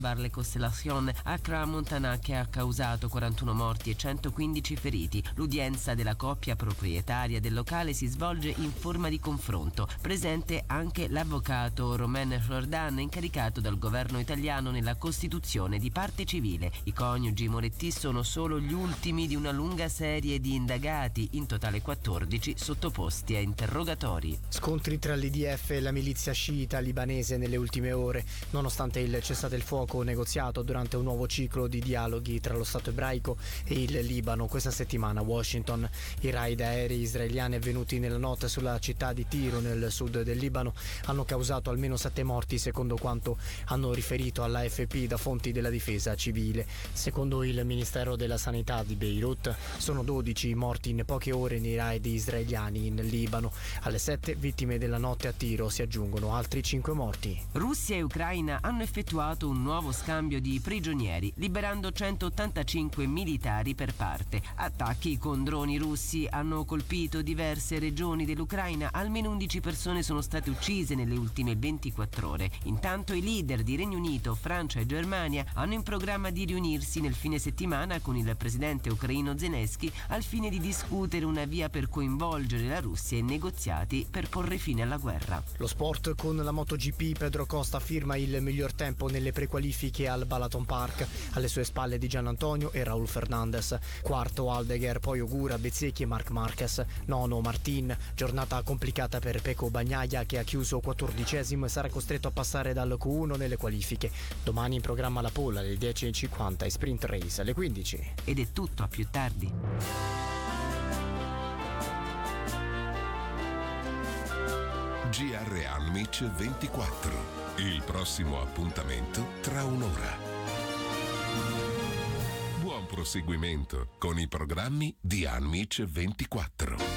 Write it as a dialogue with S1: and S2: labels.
S1: Le Constellation Accra Montana, che ha causato 41 morti e 115 feriti. L'udienza della coppia proprietaria del locale si svolge in forma di confronto. Presente anche l'avvocato Romain Jordan, incaricato dal governo italiano nella costituzione di parte civile. I coniugi Moretti sono solo gli ultimi di una lunga serie di indagati, in totale 14, sottoposti a interrogatori.
S2: Scontri tra l'IDF e la milizia sciita libanese nelle ultime ore, nonostante il cessate il fuoco negoziato durante un nuovo ciclo di dialoghi tra lo Stato ebraico e il Libano questa settimana a Washington. I raid aerei israeliani avvenuti nella notte sulla città di Tiro nel sud del Libano hanno causato almeno 7 morti, secondo quanto hanno riferito all'AFP da fonti della difesa civile. Secondo il Ministero della Sanità di Beirut sono 12 i morti in poche ore nei raid israeliani in Libano. Alle 7 vittime della notte a Tiro si aggiungono altri 5 morti.
S1: Russia e Ucraina hanno effettuato un nuovo scambio di prigionieri, liberando 185 militari per parte. Attacchi con droni russi hanno colpito diverse regioni dell'Ucraina, almeno 11 persone sono state uccise nelle ultime 24 ore. Intanto i leader di Regno Unito, Francia e Germania hanno in programma di riunirsi nel fine settimana con il presidente ucraino Zelensky al fine di discutere una via per coinvolgere la Russia in negoziati per porre fine alla guerra.
S2: Lo sport con la MotoGP, Pedro Costa firma il miglior tempo nelle prequalifiche al Balaton Park, alle sue spalle di Gian Antonio e Raul Fernandez. Quarto Aldeguer, poi Ogura, Bezzecchi e Marc Marquez. Nono Martin. Giornata complicata per Pecco Bagnaia, che ha chiuso 14° e sarà costretto a passare dal Q1 nelle qualifiche. Domani in programma la pole alle 10:50 e sprint race alle 15.
S1: Ed è tutto, a più tardi.
S3: GR Amic 24. Il prossimo appuntamento tra un'ora. Buon proseguimento con i programmi di Amic 24.